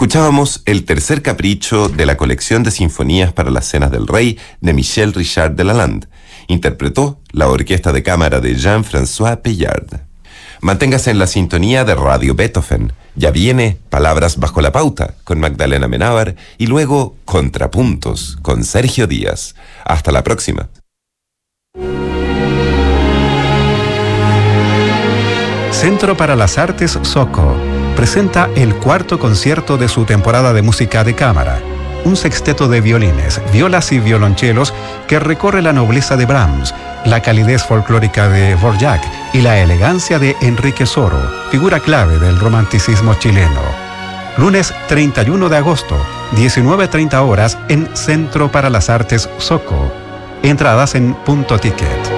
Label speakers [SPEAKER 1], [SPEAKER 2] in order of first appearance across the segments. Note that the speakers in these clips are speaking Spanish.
[SPEAKER 1] Escuchábamos el tercer capricho de la colección de sinfonías para las cenas del rey de Michel Richard de Lalande. Interpretó la orquesta de cámara de Jean-François Pellard. Manténgase en la sintonía de Radio Beethoven. Ya viene Palabras bajo la pauta con Magdalena Amenábar y luego Contrapuntos con Sergio Díaz. Hasta la próxima.
[SPEAKER 2] Centro para las Artes SOCO presenta el cuarto concierto de su temporada de música de cámara. Un sexteto de violines, violas y violonchelos que recorre la nobleza de Brahms, la calidez folclórica de Dvorak y la elegancia de Enrique Soro, figura clave del romanticismo chileno. Lunes 31 de agosto, 19:30 horas en Centro para las Artes SOCO. Entradas en Punto Ticket.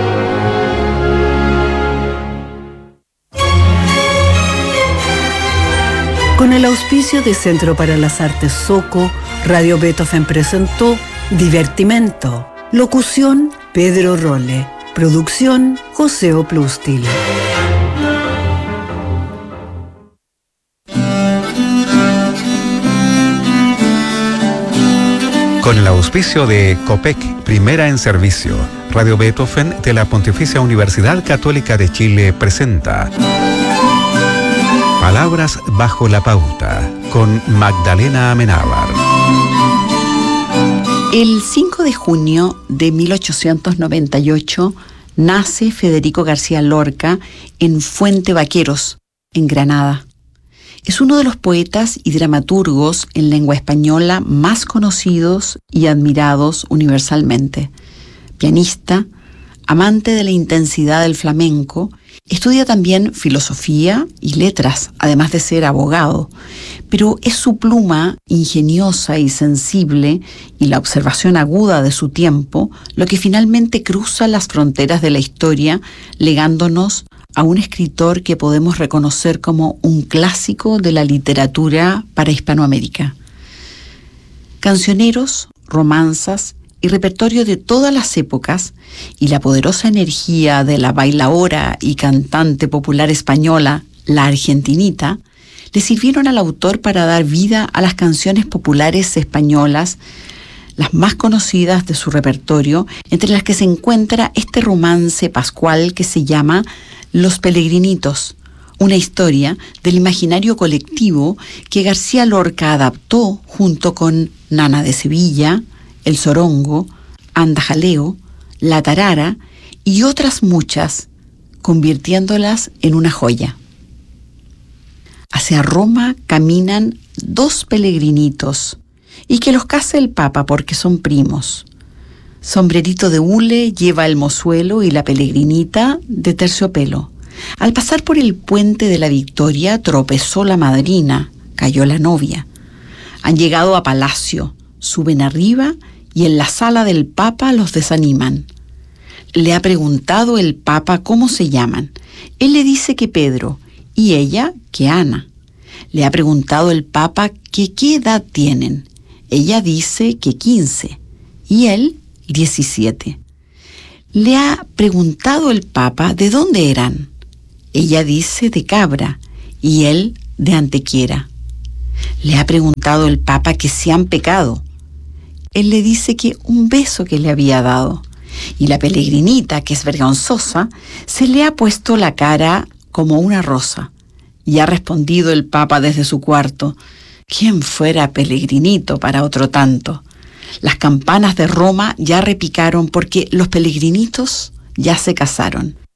[SPEAKER 3] Con el auspicio de Centro para las Artes SOCO, Radio Beethoven presentó Divertimento. Locución, Pedro Rolle. Producción, José Oplustil.
[SPEAKER 2] Con el auspicio de COPEC, primera en servicio, Radio Beethoven de la Pontificia Universidad Católica de Chile presenta Palabras bajo la pauta, con Magdalena Amenábar.
[SPEAKER 4] El 5 de junio de 1898 nace Federico García Lorca en Fuente Vaqueros, en Granada. Es uno de los poetas y dramaturgos en lengua española más conocidos y admirados universalmente. Pianista, amante de la intensidad del flamenco, estudia también filosofía y letras, además de ser abogado. Pero es su pluma ingeniosa y sensible y la observación aguda de su tiempo lo que finalmente cruza las fronteras de la historia, legándonos a un escritor que podemos reconocer como un clásico de la literatura para Hispanoamérica. Cancioneros, romanzas y repertorio de todas las épocas y la poderosa energía de la bailaora y cantante popular española, la Argentinita, le sirvieron al autor para dar vida a las canciones populares españolas, las más conocidas de su repertorio, entre las que se encuentra este romance pascual que se llama Los Pelegrinitos, una historia del imaginario colectivo que García Lorca adaptó junto con Nana de Sevilla, El Zorongo, Anda Jaleo, La Tarara y otras muchas, convirtiéndolas en una joya. Hacia Roma caminan dos pelegrinitos, y que los case el Papa porque son primos. Sombrerito de hule lleva el mozuelo y la pelegrinita de terciopelo. Al pasar por el puente de la Victoria tropezó la madrina, cayó la novia. Han llegado a palacio, suben arriba y en la sala del Papa los desaniman. Le ha preguntado el Papa cómo se llaman. Él le dice que Pedro y ella que Ana. Le ha preguntado el Papa que qué edad tienen. Ella dice que 15 y él 17. Le ha preguntado el Papa de dónde eran. Ella dice de Cabra y él de Antequera. Le ha preguntado el Papa que si han pecado. Él le dice que un beso que le había dado. Y la pelegrinita, que es vergonzosa, se le ha puesto la cara como una rosa. Y ha respondido el Papa desde su cuarto: ¿quién fuera pelegrinito para otro tanto? Las campanas de Roma ya repicaron porque los pelegrinitos ya se casaron.